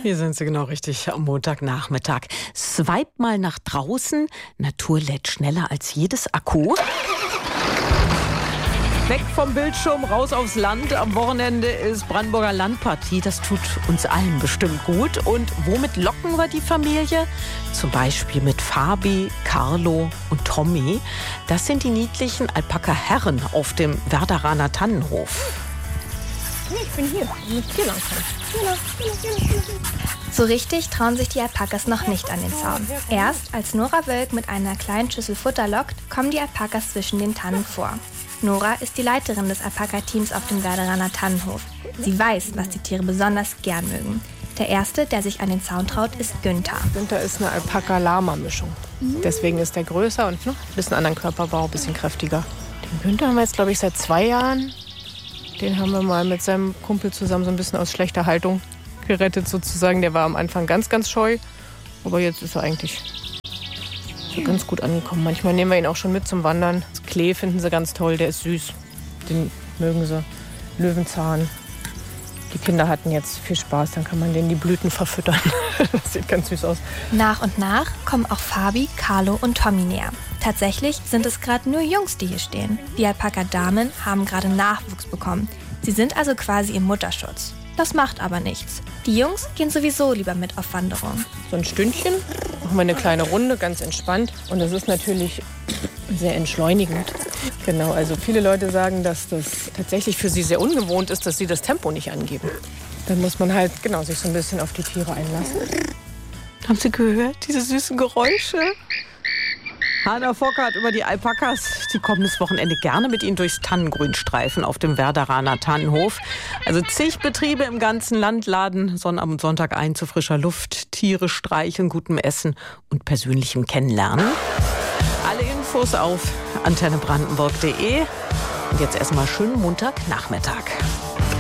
Hier sind Sie genau richtig am Montagnachmittag. Swipe mal nach draußen. Natur lädt schneller als jedes Akku. Weg vom Bildschirm, raus aufs Land. Am Wochenende ist Brandenburger Landpartie. Das tut uns allen bestimmt gut. Und womit locken wir die Familie? Zum Beispiel mit Fabi, Carlo und Tommy. Das sind die niedlichen Alpaka-Herren auf dem Werderaner Tannenhof. Ich bin hier. Hier lang. So richtig trauen sich die Alpakas noch nicht an den Zaun. Erst als Nora Wölk mit einer kleinen Schüssel Futter lockt, kommen die Alpakas zwischen den Tannen vor. Nora ist die Leiterin des Alpaka-Teams auf dem Werderaner Tannenhof. Sie weiß, was die Tiere besonders gern mögen. Der erste, der sich an den Zaun traut, ist Günther. Günther ist eine Alpaka-Lama-Mischung. Deswegen ist der größer und ein bisschen anderen Körperbau, ein bisschen kräftiger. Den Günther haben wir jetzt, glaube ich, seit 2 Jahren. Den haben wir mal mit seinem Kumpel zusammen so ein bisschen aus schlechter Haltung gerettet sozusagen. Der war am Anfang ganz, ganz scheu. Aber jetzt ist er eigentlich so ganz gut angekommen. Manchmal nehmen wir ihn auch schon mit zum Wandern. Das Klee finden sie ganz toll, der ist süß. Den mögen sie. Löwenzahn. Die Kinder hatten jetzt viel Spaß, dann kann man denen die Blüten verfüttern. Das sieht ganz süß aus. Nach und nach kommen auch Fabi, Carlo und Tommy näher. Tatsächlich sind es gerade nur Jungs, die hier stehen. Die Alpaka-Damen haben gerade Nachwuchs bekommen. Sie sind also quasi im Mutterschutz. Das macht aber nichts. Die Jungs gehen sowieso lieber mit auf Wanderung. So ein Stündchen, machen wir eine kleine Runde, ganz entspannt. Und das ist natürlich sehr entschleunigend. Genau, also viele Leute sagen, dass das tatsächlich für sie sehr ungewohnt ist, dass sie das Tempo nicht angeben. Dann muss man halt sich so ein bisschen auf die Tiere einlassen. Haben Sie gehört, diese süßen Geräusche? Hanna Focker hat über die Alpakas, die kommendes Wochenende gerne mit Ihnen durchs Tannengrünstreifen auf dem Werderaner Tannenhof. Also zig Betriebe im ganzen Land laden Sonnabend und Sonntag ein zu frischer Luft, Tiere streicheln, gutem Essen und persönlichem Kennenlernen. Alle Infos auf antennebrandenburg.de. Und jetzt erstmal schönen Montagnachmittag.